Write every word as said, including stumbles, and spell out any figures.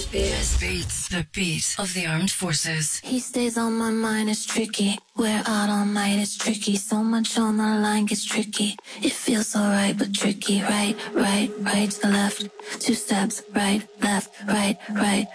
This beats the beat of the armed forces. He stays on my mind, it's tricky. We're out all night, it's tricky. So much on the line gets tricky. It feels alright, but tricky. Right, right, right to the left. Two steps, right, left, right, right.